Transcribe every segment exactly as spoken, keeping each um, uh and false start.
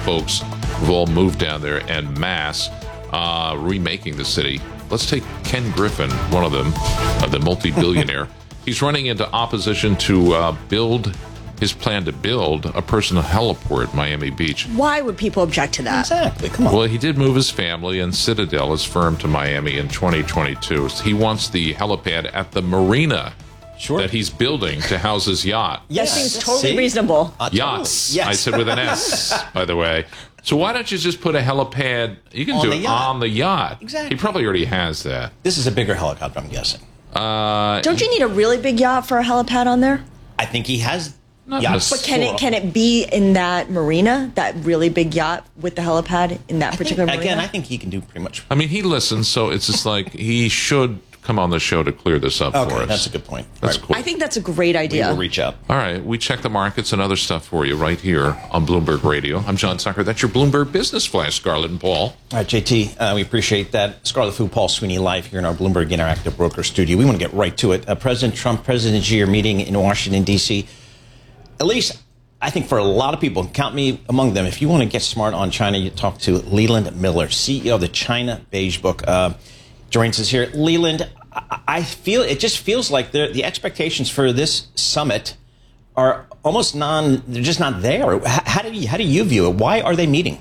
folks who've all moved down there en masse, uh, remaking the city. Let's take Ken Griffin, one of them, uh, the multi-billionaire. He's running into opposition to uh, build his plan to build a personal heliport at Miami Beach. Why would people object to that? Exactly. Come on. Well, he did move his family and Citadel, his firm, to Miami in twenty twenty-two. He wants the helipad at the marina Sure. that he's building to house his yacht. That Yes. seems totally See? reasonable. Uh, totally. Yachts. Yes. I said with an S, by the way. So why don't you just put a helipad, you can On do the it yacht. on the yacht. Exactly. He probably already has that. This is a bigger helicopter, I'm guessing. Uh, Don't you need a really big yacht for a helipad on there? I think he has Not yachts. But can it can it be in that marina, that really big yacht with the helipad in that I particular think, again, marina? I think he can do pretty much. I mean, he listens, so it's just like he should come on the show to clear this up for Okay, us. that's a good point. That's Right. cool. I think that's a great We idea. will reach out. All right, we check the markets and other stuff for you right here on Bloomberg Radio. I'm John Tucker. That's your Bloomberg Business Flash, Scarlett and Paul. All right, J T, uh, we appreciate that. Scarlet Fu, Paul Sweeney, live here in our Bloomberg Interactive Broker studio. We want to get right to it. Uh, President Trump, President Xi are meeting in Washington, D C. At least, I think for a lot of people, count me among them, if you want to get smart on China, you talk to Leland Miller, C E O of the China Beige Book. Uh, joins us here. Leland, I, I feel it just feels like the the expectations for this summit are almost non, they're just not there. How, how do you, how do you view it? Why are they meeting?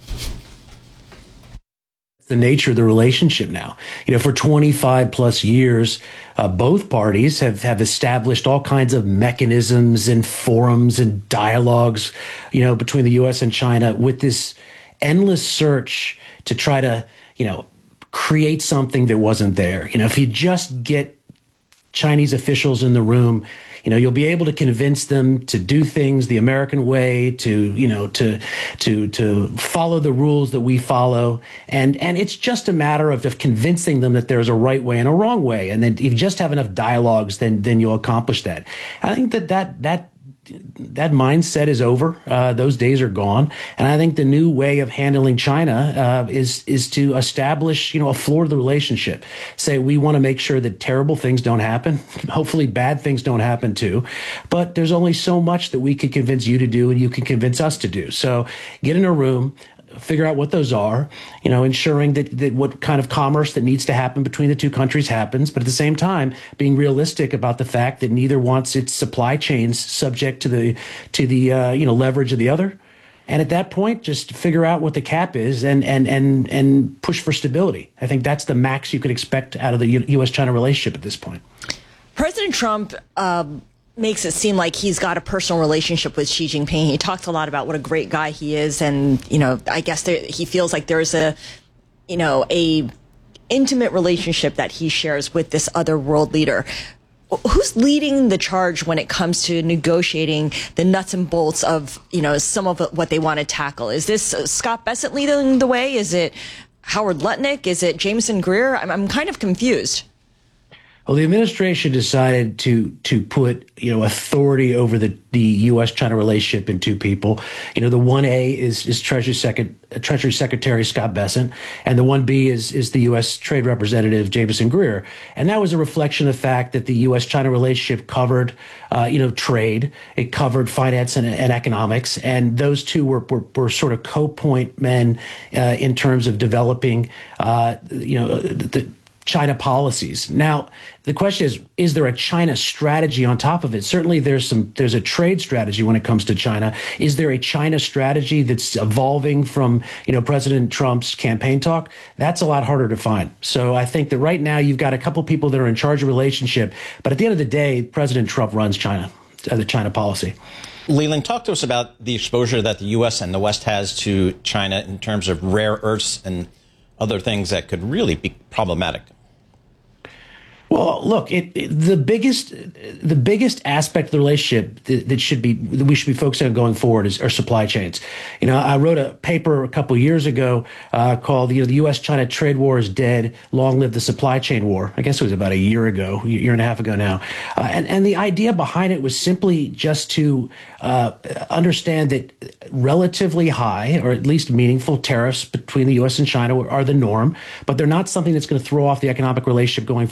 The nature of the relationship now. You know, for twenty-five plus years, uh, both parties have, have established all kinds of mechanisms and forums and dialogues, you know, between the U S and China with this endless search to try to, you know, create something that wasn't there. You know, if you just get Chinese officials in the room, you know, you'll be able to convince them to do things the American way, to, you know, to to to follow the rules that we follow. And and it's just a matter of, of convincing them that there's a right way and a wrong way. And then if you just have enough dialogues, then then you'll accomplish that. I think that that that that mindset is over. Uh, those days are gone. And I think the new way of handling China uh, is is to establish, you know, a floor of the relationship. Say we want to make sure that terrible things don't happen. Hopefully bad things don't happen too. But there's only so much that we can convince you to do and you can convince us to do. So get in a room, figure out what those are, you know, ensuring that, that what kind of commerce that needs to happen between the two countries happens, but at the same time, being realistic about the fact that neither wants its supply chains subject to the, to the, uh, you know, leverage of the other. And at that point, just figure out what the cap is and, and, and, and push for stability. I think that's the max you could expect out of the U S China relationship at this point. President Trump um, makes it seem like he's got a personal relationship with Xi Jinping. He talks a lot about what a great guy he is, and you know, I guess there, he feels like there's a, you know, a intimate relationship that he shares with this other world leader. Who's leading the charge when it comes to negotiating the nuts and bolts of, you know, some of what they want to tackle? Is this Scott Bessent leading the way? Is it Howard Lutnick? Is it Jameson Greer? I'm, I'm kind of confused. Well, the administration decided to to put, you know, authority over the, the U S China relationship in two people. You know, the one A is is Treasury Second Treasury Secretary Scott Bessent, and the one B is is the U S Trade Representative Jameson Greer. And that was a reflection of the fact that the U S China relationship covered, uh, you know, trade, it covered finance and, and economics, and those two were were, were sort of co-point men uh, in terms of developing, uh, you know, the China policies. Now, the question is, is there a China strategy on top of it? Certainly there's some, there's a trade strategy when it comes to China. Is there a China strategy that's evolving from, you know, President Trump's campaign talk? That's a lot harder to find. So I think that right now you've got a couple people that are in charge of relationship, but at the end of the day, President Trump runs China, uh, the China policy. Leland, talk to us about the exposure that the U S and the West has to China in terms of rare earths and other things that could really be problematic. Well, look, it, it, the biggest the biggest aspect of the relationship that, that should be that we should be focusing on going forward is our supply chains. You know, I wrote a paper a couple years ago uh, called, you know, the U S China trade war is dead. Long live the supply chain war. I guess it was about a year ago, a year and a half ago now. Uh, and, and the idea behind it was simply just to uh, understand that relatively high, or at least meaningful, tariffs between the U S and China are the norm, but they're not something that's going to throw off the economic relationship going forward.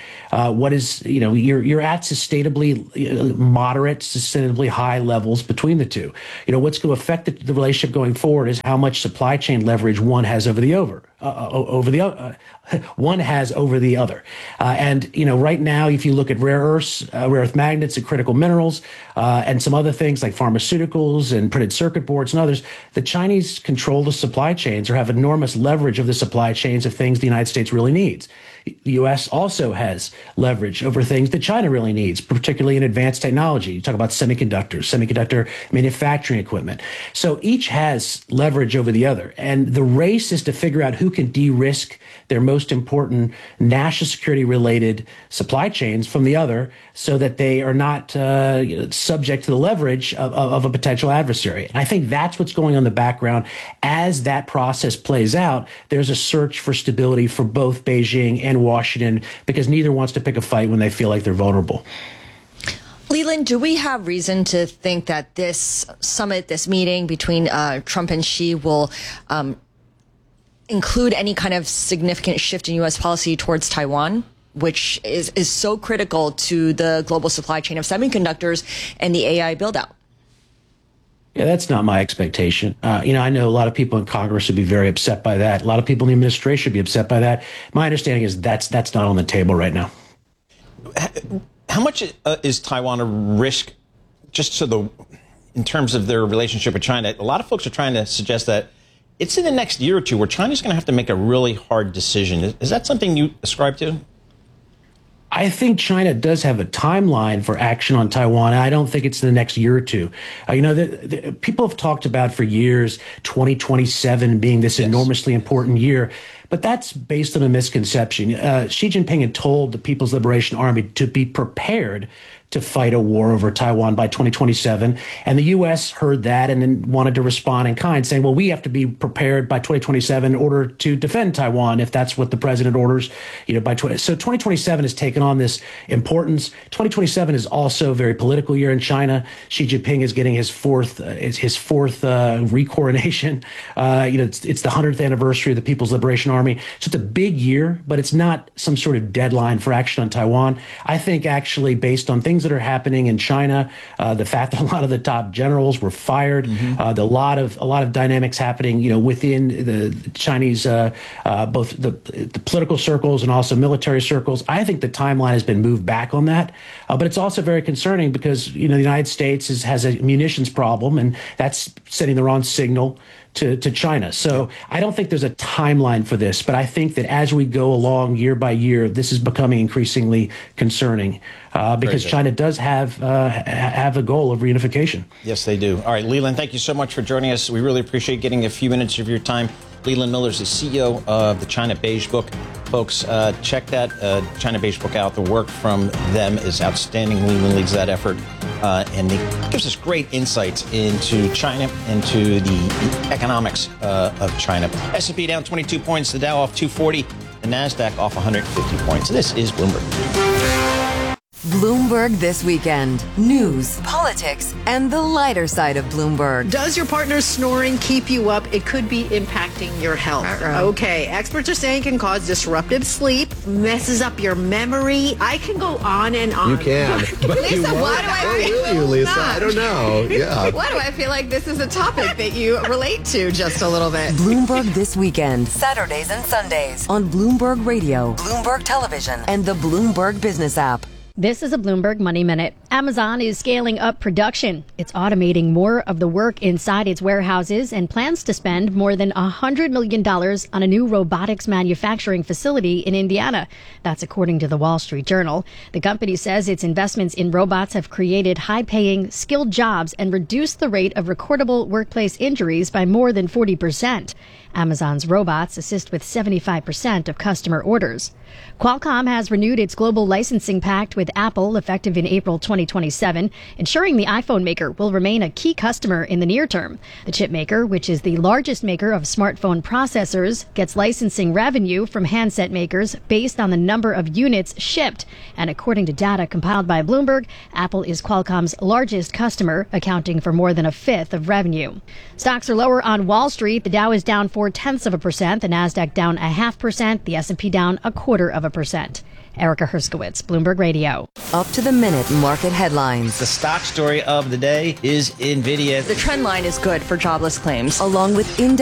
Uh, what is, you know, you're you're at sustainably uh, moderate, sustainably high levels between the two. You know, what's going to affect the, the relationship going forward is how much supply chain leverage one has over the over uh, over the uh, one has over the other. Uh, and you know, right now, if you look at rare earths, uh, rare earth magnets, and critical minerals, uh, and some other things like pharmaceuticals and printed circuit boards and others, the Chinese control the supply chains or have enormous leverage of the supply chains of things the United States really needs. The U S also has leverage over things that China really needs, particularly in advanced technology. You talk about semiconductors, semiconductor manufacturing equipment. So each has leverage over the other. And the race is to figure out who can de-risk their most important national security related supply chains from the other so that they are not uh, subject to the leverage of, of, of a potential adversary. And I think that's what's going on in the background. As that process plays out, there's a search for stability for both Beijing and Washington because neither wants to pick a fight when they feel like they're vulnerable. Leland, do we have reason to think that this summit, this meeting between uh, Trump and Xi will um, include any kind of significant shift in U S policy towards Taiwan, which is, is so critical to the global supply chain of semiconductors and the A I build-out? Yeah, that's not my expectation. Uh, you know, I know a lot of people in Congress would be very upset by that. A lot of people in the administration would be upset by that. My understanding is that's that's not on the table right now. How much uh, is Taiwan a risk, just so the, in terms of their relationship with China? A lot of folks are trying to suggest that it's in the next year or two where China's going to have to make a really hard decision. Is, is that something you ascribe to? I think China does have a timeline for action on Taiwan. I don't think it's the next year or two. Uh, you know, the, the, people have talked about for years twenty twenty-seven being this yes. enormously important year, but that's based on a misconception. Uh, Xi Jinping had told the People's Liberation Army to be prepared to fight a war over Taiwan by twenty twenty-seven. And the U S heard that and then wanted to respond in kind, saying, well, we have to be prepared by twenty twenty-seven in order to defend Taiwan if that's what the president orders, you know, by twenty. So twenty twenty-seven has taken on this importance. twenty twenty-seven is also a very political year in China. Xi Jinping is getting his fourth, uh, his fourth uh, recoronation. Uh, you know, it's, it's the hundredth anniversary of the People's Liberation Army. So it's a big year, but it's not some sort of deadline for action on Taiwan. I think actually based on things that are happening in China, uh, the fact that a lot of the top generals were fired, mm-hmm. uh, the lot of a lot of dynamics happening, you know, within the Chinese, uh, uh, both the, the political circles and also military circles. I think the timeline has been moved back on that, uh, but it's also very concerning because you know the United States is, has a munitions problem, and that's sending the wrong signal to, to China. So I don't think there's a timeline for this, but I think that as we go along year by year, this is becoming increasingly concerning uh, because China does have uh, have a goal of reunification. Yes, they do. All right, Leland, thank you so much for joining us. We really appreciate getting a few minutes of your time. Leland Miller is the C E O of the China Beige Book. Folks, uh, check that uh, China Beige Book out. The work from them is outstanding. Leland leads that effort. Uh, and it gives us great insights into China, into the economics uh, of China. S and P down twenty-two points, the Dow off two forty, the NASDAQ off one hundred fifty points. This is Bloomberg. Bloomberg This Weekend. News, politics, and the lighter side of Bloomberg. Does your partner's snoring keep you up? It could be impacting your health. Uh-oh. Okay, experts are saying it can cause disruptive sleep, messes up your memory. I can go on and on. You can. But Lisa, you why do I feel feel you, Lisa? not? I don't know. Yeah. Why do I feel like this is a topic that you relate to just a little bit? Bloomberg This Weekend. Saturdays and Sundays on Bloomberg Radio, Bloomberg Television, and the Bloomberg Business app. This is a Bloomberg Money Minute. Amazon is scaling up production. It's automating more of the work inside its warehouses and plans to spend more than one hundred million dollars on a new robotics manufacturing facility in Indiana. That's according to the Wall Street Journal. The company says its investments in robots have created high-paying, skilled jobs and reduced the rate of recordable workplace injuries by more than forty percent. Amazon's robots assist with seventy-five percent of customer orders. Qualcomm has renewed its global licensing pact with Apple effective in April twenty twenty-seven, ensuring the iPhone maker will remain a key customer in the near term. The chip maker, which is the largest maker of smartphone processors, gets licensing revenue from handset makers based on the number of units shipped. And according to data compiled by Bloomberg, Apple is Qualcomm's largest customer, accounting for more than a fifth of revenue. Stocks are lower on Wall Street. The Dow is down four tenths of a percent, the NASDAQ down a half percent, the S and P down a quarter of a percent. Erica Herskowitz, Bloomberg Radio. Up to the minute market headlines. The stock story of the day is NVIDIA. The trend line is good for jobless claims. Along with in